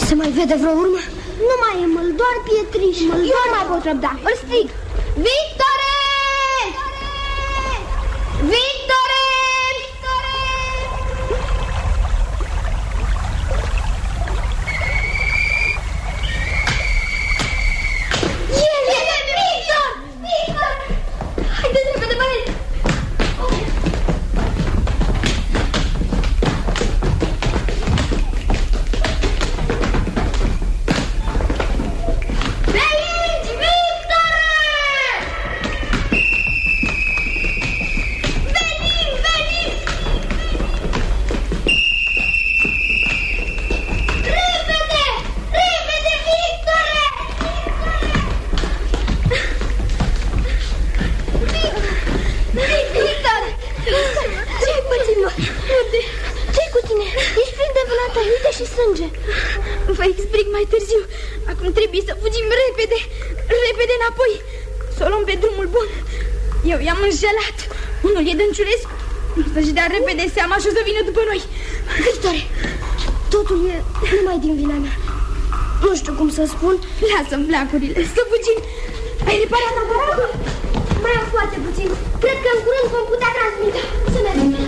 Se mai vede vreo urmă? Nu mai e măl, doar pietriși. Eu nu mai pot răbda. Îl strig. Victore! Victore! Vă explic mai târziu. Acum trebuie să fugim repede. Repede înapoi. Să o luăm pe drumul bun. Eu i-am înșelat. Unul e Dănciulescu. Să-și dea repede seama și o să vină după noi. Victorie, totul e numai din vina mea. Nu știu cum să spun. Lasă-mi flacurile, să fugim. Ai reparat aparatul? Mai am foarte puțin. Cred că în curând vom putea transmite. Să mergem.